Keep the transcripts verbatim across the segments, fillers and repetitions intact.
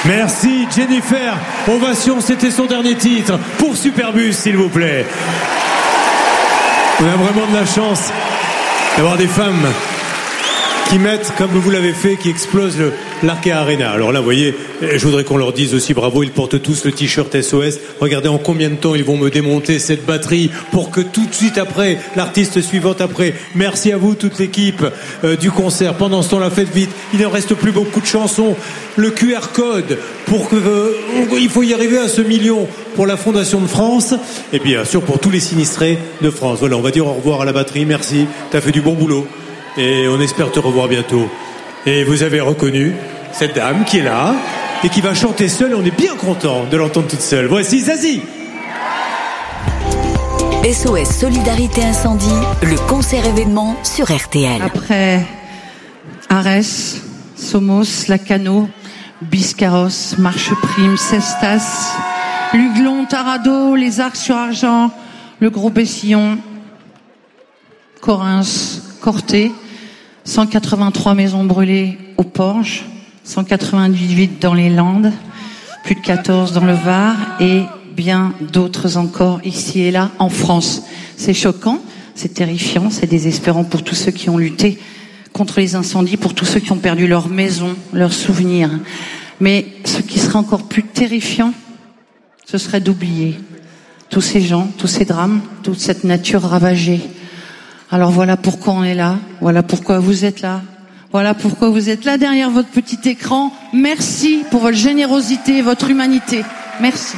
Merci Jennifer. Ovation, c'était son dernier titre. Pour Superbus, s'il vous plaît. On a vraiment de la chance d'avoir des femmes qui mettent, comme vous l'avez fait, qui explosent le, l'Arkea Arena. Alors là, vous voyez, je voudrais qu'on leur dise aussi bravo, ils portent tous le t-shirt S O S. Regardez en combien de temps ils vont me démonter cette batterie pour que tout de suite après, l'artiste suivante après. Merci à vous, toute l'équipe euh, du concert. Pendant ce temps-là, faites vite, il ne reste plus beaucoup de chansons. Le Q R code, pour que, euh, il faut y arriver à ce million pour la Fondation de France, et bien sûr pour tous les sinistrés de France. Voilà, on va dire au revoir à la batterie, merci, t'as fait du bon boulot. Et on espère te revoir bientôt. Et vous avez reconnu cette dame qui est là et qui va chanter seule. On est bien content de l'entendre toute seule. Voici Zazie. S O S Solidarité Incendie, le concert événement sur R T L. Après Arès, Somos, Lacano, Biscarros, Marche Prime, Cestas, Luglon, Tarado, Les Arcs sur Argent, Le Gros Bessillon, Correns, Corté, cent quatre-vingt-trois maisons brûlées au Porge, cent quatre-vingt-dix-huit dans les Landes, plus de quatorze dans le Var et bien d'autres encore ici et là en France. C'est choquant, c'est terrifiant, c'est désespérant pour tous ceux qui ont lutté contre les incendies, pour tous ceux qui ont perdu leur maison, leurs souvenirs. Mais ce qui serait encore plus terrifiant, ce serait d'oublier tous ces gens, tous ces drames, toute cette nature ravagée. Alors voilà pourquoi on est là, voilà pourquoi vous êtes là, voilà pourquoi vous êtes là derrière votre petit écran. Merci pour votre générosité, votre humanité. Merci.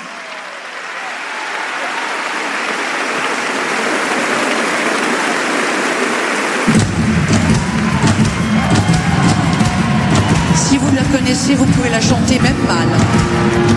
Si vous la connaissez, vous pouvez la chanter même mal.